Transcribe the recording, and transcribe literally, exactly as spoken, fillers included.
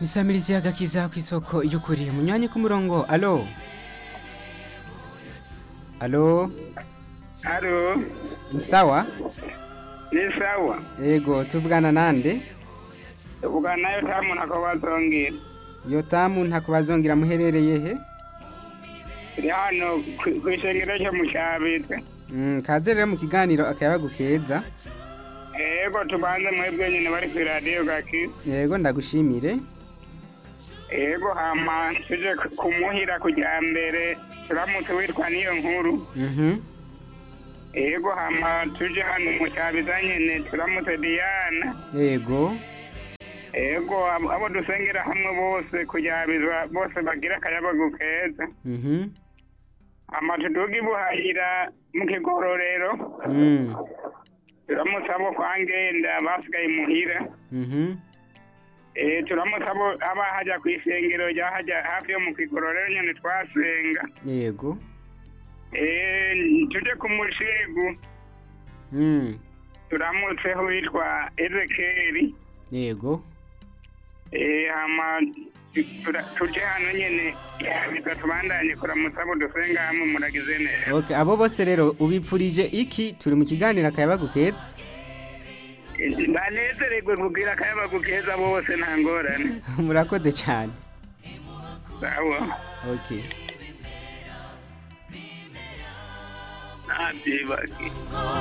Misamirizi y'agakiza kw'isoko y'ukuri munywanyi ku murongo. Alo alo Alo, ni sawa? ni sawa. Ego tuvugana nande? Tuvugana nayo tamu nakobazongera. Yotamu ntako bazongira muherereye he? Turi hano kw'ishengero ryo mu Cyabitwe. Mm, kaze rero mu kiganiro akayabagu keza. Ego tubanze mwebwe nyine bari ku radio gaki. Yego ndagushimire. Ego hama tuje kumuhira kujya mbere turamutse witwa niyo nkuru. Mhm. Ego hama tuje hano mu Cyabitwe nyine turamutse Diana. Yego. Ego abo abo dusengera hamwe bose kujyabizwa bose bagira akayabagu keza. Mhm. Hama tudugi buhahira mu kigororero. Mm. turamutse abo kwa ngenda basigaye muhira. Mhm. Eh turamutse abo aba hajya ku isengero rya hajya hafi yo mu kigororero nyene twasenga. Yego. Eh tuje ku mushegu Mm. turamutse ho witwa Ezekiel. Yego. Eh hama tura- tuje hano nyene biza tubandanye kuramutsa abo dusenga hamwe muragize neza. Okay, abo bose rero ubipfurije iki? Turi mu kiganiro akayabagu keza. Banezererwe kugira akayabagu keza bose nta ngorane. Murakoze cyane. Sawa. Okay. Ntabyibagi.